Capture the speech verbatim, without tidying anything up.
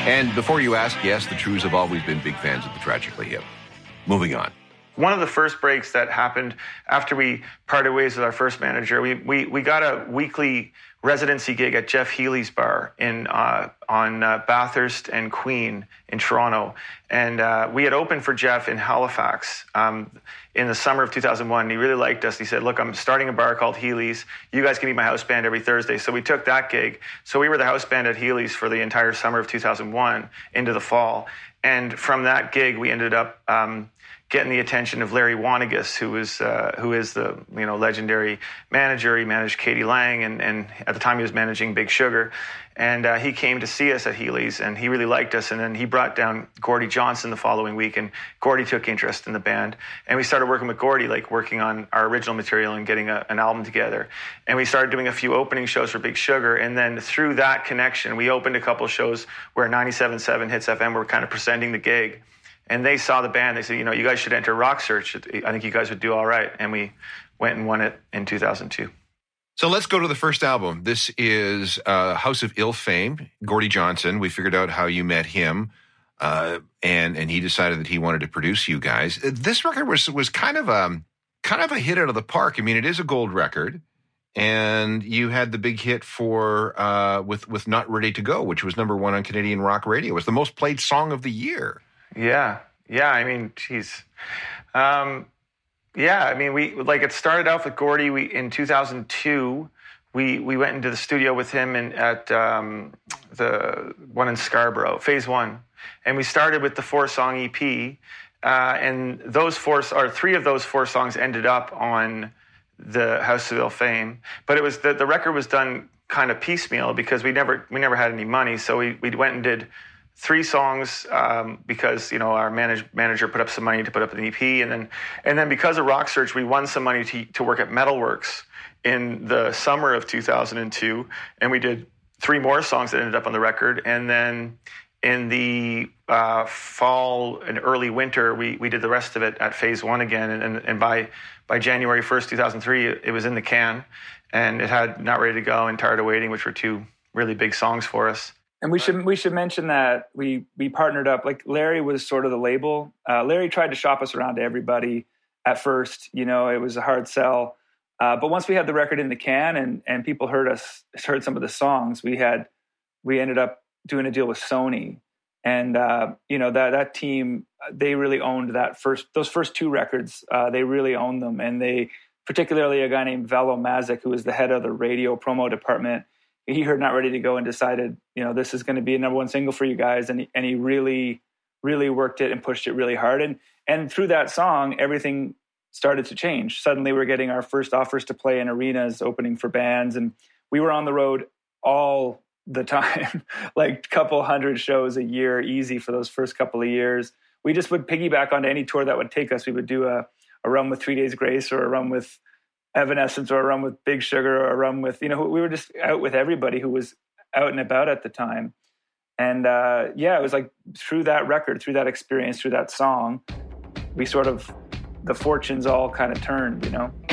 And before you ask, yes, the Trews have always been big fans of the Tragically Hip. Moving on. One of the first breaks that happened after we parted ways with our first manager, we we, we got a weekly residency gig at Jeff Healey's bar in uh, on uh, Bathurst and Queen in Toronto. And uh, we had opened for Jeff in Halifax um, in the summer of two thousand one. He really liked us. He said, look, I'm starting a bar called Healey's. You guys can be my house band every Thursday. So we took that gig. So we were the house band at Healey's for the entire summer of two thousand one into the fall. And from that gig, we ended up um, getting the attention of Larry Wanagus, who is uh, who is the you know legendary manager. He managed Katie Lang, and, and at the time he was managing Big Sugar. And uh, he came to see us at Healey's, and he really liked us. And then he brought down Gordie Johnson the following week, and Gordie took interest in the band. And we started working with Gordie, like working on our original material and getting a, an album together. And we started doing a few opening shows for Big Sugar. And then through that connection, we opened a couple of shows where ninety-seven point seven Hits F M were kind of presenting the gig. And they saw the band. They said, you know, you guys should enter Rock Search. I think you guys would do all right. And we went and won it in two thousand two. So let's go to the first album. This is uh, House of Ill Fame, Gordie Johnson. We figured out how you met him, uh, and and he decided that he wanted to produce you guys. This record was was kind of a kind of a hit out of the park. I mean, it is a gold record, and you had the big hit for uh, with with Not Ready to Go, which was number one on Canadian rock radio. It was the most played song of the year. Yeah, yeah. I mean, geez. Um, yeah, I mean, we like it started off with Gordie. We in two thousand two, we we went into the studio with him in, at um, the one in Scarborough, Phase One, and we started with the four song E P. Uh, and those four, or three of those four songs, ended up on the House of Ill Fame. But it was the the record was done kind of piecemeal because we never we never had any money, so we we went and did three songs um, because you know our manage, manager put up some money to put up an E P, and then and then because of Rock Search, we won some money to to work at Metalworks in the summer of two thousand two, and we did three more songs that ended up on the record, and then in the uh, fall and early winter, we we did the rest of it at Phase One again, and and, and by by January first, two thousand three, it, it was in the can, and it had Not Ready to Go and Tired of Waiting, which were two really big songs for us. And we should we should mention that we we partnered up. Like Larry was sort of the label. Uh, Larry tried to shop us around to everybody at first. You know, it was a hard sell. Uh, but once we had the record in the can and and people heard us heard some of the songs, we had we ended up doing a deal with Sony. And uh, you know that that team, they really owned that first those first two records. Uh, they really owned them, and they particularly a guy named Velo Mazik, who was the head of the radio promo department. He heard Not Ready to Go and decided, you know, this is going to be a number one single for you guys. And he, and he really, really worked it and pushed it really hard. And and through that song, everything started to change. Suddenly we're getting our first offers to play in arenas, opening for bands. And we were on the road all the time, like a couple hundred shows a year, easy for those first couple of years. We just would piggyback onto any tour that would take us. We would do a, a run with Three Days Grace or a run with Evanescence or a run with Big Sugar or a run with, you know, we were just out with everybody who was out and about at the time. And uh, yeah, it was like through that record, through that experience, through that song, we sort of, the fortunes all kind of turned, you know?